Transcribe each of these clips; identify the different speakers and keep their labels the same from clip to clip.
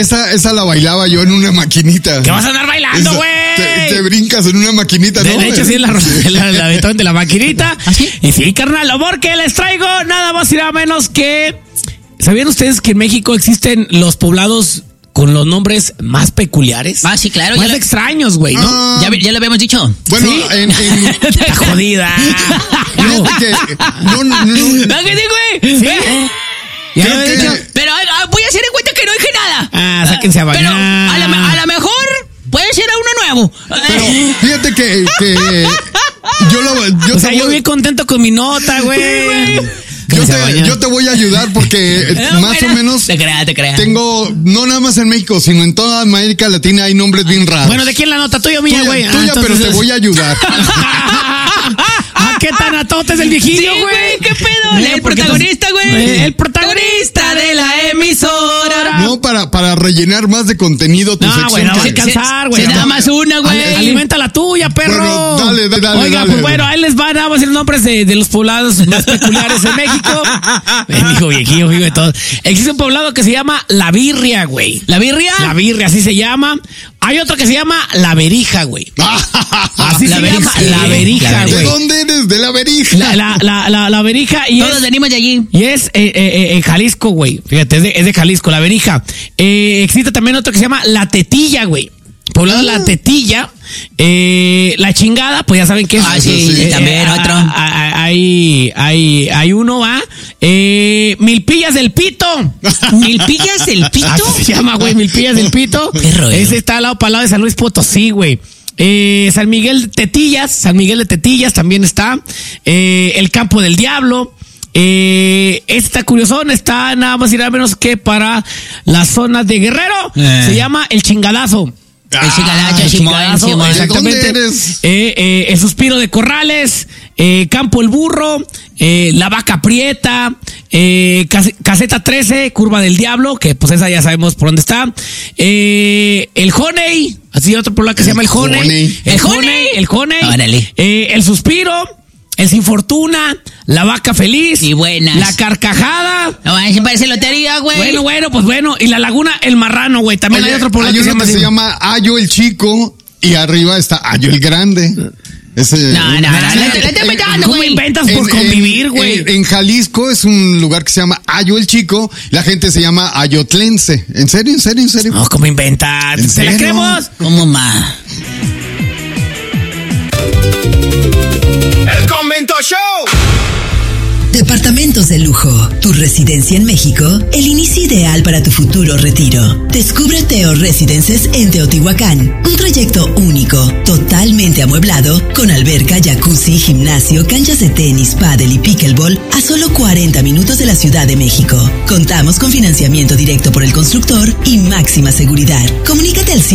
Speaker 1: esa la bailaba yo en una maquinita.
Speaker 2: ¿Qué vas a andar bailando, güey?
Speaker 1: Te brincas en una maquinita, ¿no?
Speaker 2: De hecho, sí es la de la maquinita. ¿Ah, sí? Y sí, carnal, amor, que les traigo nada más y nada menos que... ¿Sabían ustedes que en México existen los poblados con los nombres más peculiares?
Speaker 3: Ah, sí, claro.
Speaker 2: Más extraños, güey, ¿no?
Speaker 3: Ya lo habíamos dicho.
Speaker 1: Bueno,
Speaker 2: ¿sí? Está jodida.
Speaker 1: No.
Speaker 2: ¿Qué digo, güey? ¿Sí? Ya lo he dicho.
Speaker 3: Pero voy a hacer en cuenta que no dije nada.
Speaker 2: Ah, sáquense a bañar.
Speaker 3: Pero a lo mejor puede ser a uno nuevo.
Speaker 1: Pero fíjate que
Speaker 2: yo bien contento con mi nota, güey.
Speaker 1: Yo te voy a ayudar porque más o menos
Speaker 3: te crea.
Speaker 1: Tengo, no nada más en México, sino en toda América Latina hay nombres bien raros.
Speaker 2: Bueno, ¿de quién la nota? ¿Tuya o mía, güey?
Speaker 1: Tuya, pero te voy a ayudar.
Speaker 2: ¿Qué tan atote es el viejillo, güey?
Speaker 3: Sí, ¿qué pedo? El protagonista, güey.
Speaker 2: El protagonista de la emisora.
Speaker 1: No, para rellenar más de contenido tu sección.
Speaker 2: Güey, no vas a alcanzar, güey.
Speaker 3: Nada más una, güey.
Speaker 2: Alimenta la tuya, perro.
Speaker 1: Bueno, dale.
Speaker 2: Oiga, pues bueno, ahí les van a decir nombres de los poblados más peculiares en México. Dijo viejillo, de todo. Existe un poblado que se llama La Birria, güey.
Speaker 3: ¿La Birria?
Speaker 2: La Birria, así se llama. Hay otro que se llama La Berija, güey. Así se llama La Berija, güey.
Speaker 1: ¿De dónde eres? De La Berija.
Speaker 2: La Berija. Y
Speaker 3: todos venimos de allí.
Speaker 2: Y es en Jalisco, güey. Fíjate, es de Jalisco, La Berija. Existe también otro que se llama La Tetilla, güey. Poblado La Tetilla. La Chingada, pues ya saben que es.
Speaker 3: Sí, también otro.
Speaker 2: Hay uno, ¿va? Milpillas del Pito.
Speaker 3: ¿Milpillas del Pito?
Speaker 2: Así se llama, güey, Milpillas del Pito.
Speaker 3: Qué rollo.
Speaker 2: Ese está al lado de San Luis Potosí, güey. San Miguel de Tetillas también está. El Campo del Diablo. Esta curiosón está nada más y nada menos que para la zona de Guerrero. Se llama El Chingadazo.
Speaker 3: El Chingadazo,
Speaker 2: exactamente. El Suspiro de Corrales, Campo el Burro, La Vaca Prieta, Caseta 13, Curva del Diablo, que pues esa ya sabemos por dónde está. El Honey, así otro pueblo que se llama el Honey. El Honey.
Speaker 3: Órale.
Speaker 2: El Suspiro. El Sin Fortuna, La Vaca Feliz.
Speaker 3: Y buenas.
Speaker 2: La Carcajada.
Speaker 3: No, se parece lotería, güey.
Speaker 2: Bueno. Y La Laguna, El Marrano, güey. También hay otro pueblo
Speaker 1: que se llama Ayo el Chico y arriba está Ayo el Grande. Ese,
Speaker 2: ¿Cómo inventas por convivir, güey?
Speaker 1: En Jalisco es un lugar que se llama Ayo el Chico. La gente se llama ayotlense. ¿En serio?
Speaker 2: No, ¿cómo inventas? ¿Se la creemos?
Speaker 3: ¿Cómo más?
Speaker 4: ¡El Convento Show!
Speaker 5: Departamentos de lujo, tu residencia en México, el inicio ideal para tu futuro retiro. Descubre Teo Residences en Teotihuacán, un proyecto único, totalmente amueblado, con alberca, jacuzzi, gimnasio, canchas de tenis, pádel y pickleball a solo 40 minutos de la Ciudad de México. Contamos con financiamiento directo por el constructor y máxima seguridad. Comunícate al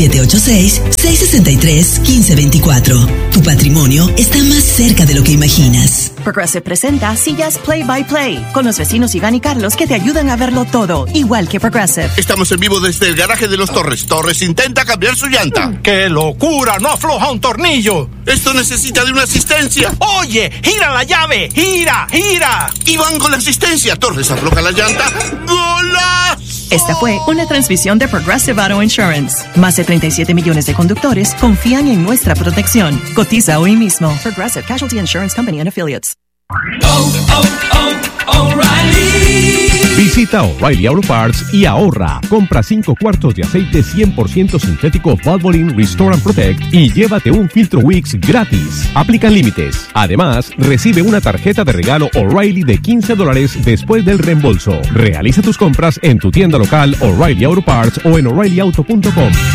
Speaker 5: 786-663-1524. Tu patrimonio está más cerca de lo que imaginas.
Speaker 6: Progressive presenta sillas Play by Play con los vecinos Iván y Carlos que te ayudan a verlo todo, igual que Progressive.
Speaker 4: Estamos en vivo desde el garaje de los Torres. Torres intenta cambiar su llanta.
Speaker 7: ¡Qué locura! ¡No afloja un tornillo!
Speaker 4: Esto necesita de una asistencia.
Speaker 7: ¡Oye! ¡Gira la llave! ¡Gira!
Speaker 4: Iván con la asistencia. Torres afloja la llanta. ¡Golazo!
Speaker 6: Esta fue una transmisión de Progressive Auto Insurance. Más de 37 millones de conductores confían en nuestra protección. Cotiza hoy mismo. Progressive Casualty Insurance Company and Affiliates.
Speaker 8: O'Reilly. Visita O'Reilly Auto Parts y ahorra. Compra 5 cuartos de aceite 100% sintético Valvoline Restore and Protect y llévate un filtro Wix gratis. Aplican límites. Además, recibe una tarjeta de regalo O'Reilly de $15 después del reembolso. Realiza tus compras en tu tienda local O'Reilly Auto Parts o en O'ReillyAuto.com.